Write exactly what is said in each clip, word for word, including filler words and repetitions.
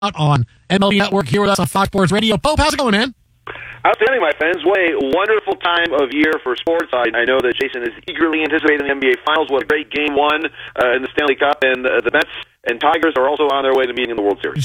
on M L B Network here with us on Fox Sports Radio. Pope, how's it going, man? Outstanding, my friends. What a wonderful time of year for sports. I, I know that Jason is eagerly anticipating the N B A Finals. What a great game one uh, in the Stanley Cup. And uh, the Mets and Tigers are also on their way to meeting in the World Series.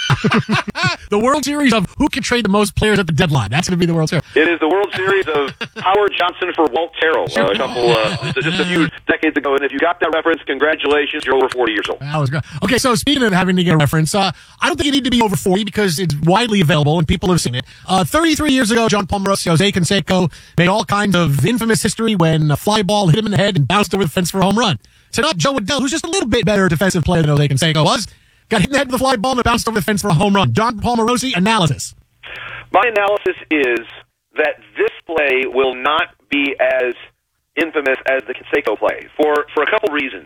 The World Series of who can trade the most players at the deadline. That's going to be the World Series. It is the World Series of Howard Johnson for Walt Terrell uh, a couple, uh, just a few decades ago. And if you got that reference, congratulations. You're over forty years old. That was great. Okay, so speaking of having to get a reference, uh, I don't think you need to be over forty because it's widely available and people have seen it. Uh, thirty-three years ago, John Palmarosi, Jose Canseco made all kinds of infamous history when a fly ball hit him in the head and bounced over the fence for a home run. So not Joe Adell, who's just a little bit better defensive player than Jose Canseco was, got hit in the head with a fly ball and it bounced over the fence for a home run. John Palmarosi, analysis. My analysis is that this play will not be as infamous as the Canseco play for, for a couple reasons.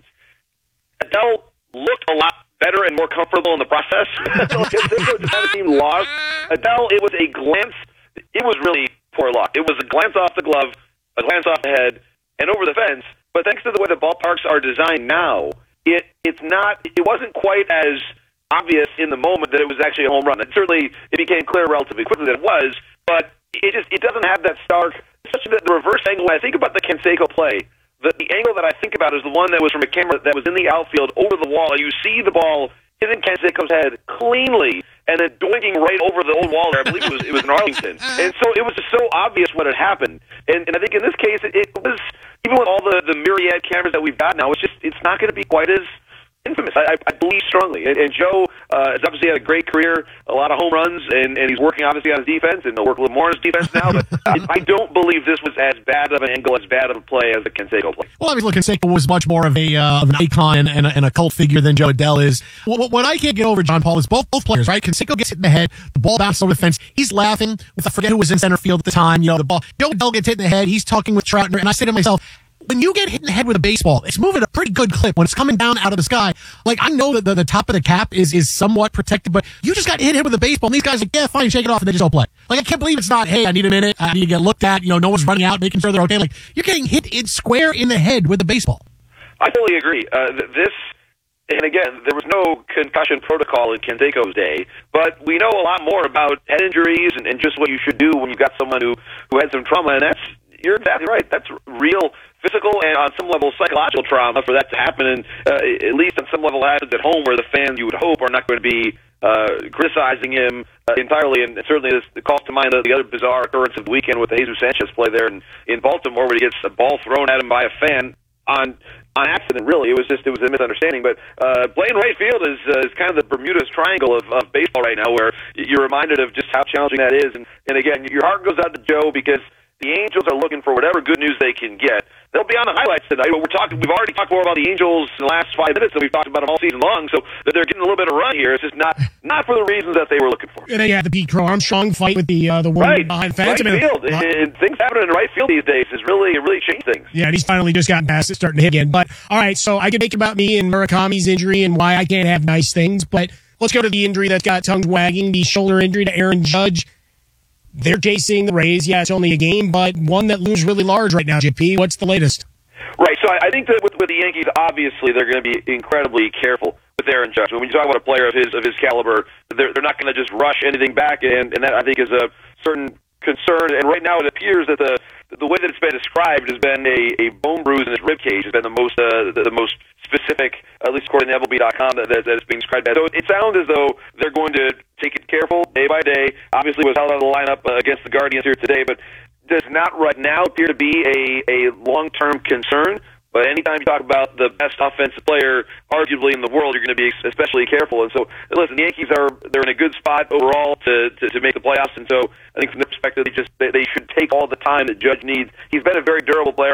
Adell looked a lot better and more comfortable in the process. Canseco just kind of seemed lost. Adell, it was a glance. It was really poor luck. It was a glance off the glove, a glance off the head, and over the fence. But thanks to the way the ballparks are designed now, it it's not. It wasn't quite as obvious in the moment that it was actually a home run. And certainly, it became clear relatively quickly that it was. But it just it doesn't have that stark, especially the, the reverse angle. When I think about the Canseco play, the, the angle that I think about is the one that was from a camera that was in the outfield over the wall, and you see the ball hitting Canseco's head cleanly, and then doinking right over the old wall there. I believe it was it was in Arlington, and so it was just so obvious what had happened. And, and I think in this case, it, it was, even with all the, the myriad cameras that we've got now, it's just it's not going to be quite as infamous. I, I believe strongly. And, and Joe uh, has obviously had a great career, a lot of home runs, and, and he's working obviously on his defense, and he'll work a little more on his defense now. But I, I don't believe this was as bad of an angle, as bad of a play as the Canseco play. Well, I mean, look, Canseco was much more of a uh, of an icon and, and, a, and a cult figure than Joe Adell is. What, what I can't get over, John Paul, is both both players, right? Canseco gets hit in the head, the ball bounces over the fence. He's laughing with, I forget who was in center field at the time. You know, the ball. Joe Adell gets hit in the head. He's talking with Troutner, and I say to myself, when you get hit in the head with a baseball, it's moving at a pretty good clip when it's coming down out of the sky. Like, I know that the, the top of the cap is, is somewhat protected, but you just got hit, hit with a baseball, and these guys are like, yeah, fine, shake it off, and they just don't play. Like, I can't believe it's not, hey, I need a minute, I need to get looked at, you know, no one's running out, making sure they're okay. Like, you're getting hit in square in the head with a baseball. I totally agree. Uh, th- this, and again, there was no concussion protocol in Canseco's day, but we know a lot more about head injuries and, and just what you should do when you've got someone who, who had some trauma, and that's, you're exactly right, that's real physical and on some level psychological trauma for that to happen, and uh, at least on some level happens at home where the fans, you would hope, are not going to be uh, criticizing him uh, entirely. And certainly this calls to mind the, the other bizarre occurrence of the weekend with the Jesus Sanchez play there in, in Baltimore, where he gets a ball thrown at him by a fan on on accident. Really, it was just it was a misunderstanding. But uh, playing right field is uh, is kind of the Bermuda's Triangle of, of baseball right now, where you're reminded of just how challenging that is. And and again, your heart goes out to Joe because the Angels are looking for whatever good news they can get. They'll be on the highlights tonight, but we're talking. We've already talked more about the Angels in the last five minutes than we've talked about them all season long. So they're getting a little bit of run here. It's just not not for the reasons that they were looking for. And then you had the Pete Crow Armstrong fight with the uh, the woman right. behind the fence. Right I mean, field. uh, and things happening in right field these days has really really changed things. Yeah, and he's finally just gotten past it, starting to hit again. But all right, so I could make about me and Murakami's injury and why I can't have nice things, but let's go to the injury that's got tongues wagging. The shoulder injury to Aaron Judge. They're chasing the Rays. Yeah, it's only a game, but one that looms really large right now, J P. What's the latest? Right, so I think that with, with the Yankees, obviously they're going to be incredibly careful with Aaron Judge. When you talk about a player of his of his caliber, they're they're not going to just rush anything back, and, and that I think is a certain concern. And right now it appears that the the way that it's been described has been a, a bone bruise in his rib cage has been the most uh, the, the most specific, at least according to M L B dot com, that, that, that it's being described as. So it sounds as though they're going to take it careful day by day. Obviously was held out of the lineup uh, against the Guardians here today, but does not right now appear to be a, a long-term concern. But anytime you talk about the best offensive player, arguably in the world, you're going to be especially careful. And so, listen, the Yankees are they're in a good spot overall to, to, to make the playoffs. And so, I think from their perspective, they just they, they should take all the time that Judge needs. He's been a very durable player.